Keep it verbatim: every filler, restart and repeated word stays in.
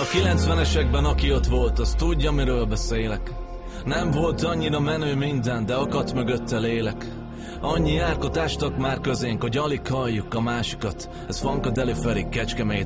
A kilencvenesekben aki ott volt, az tudja, miről beszélek. Nem volt annyira menő minden, de akadt mögötte lélek. Annyi árkot ástak már közénk, hogy alig halljuk a másikat. Ez Funkadelic Feri, Kecskemét.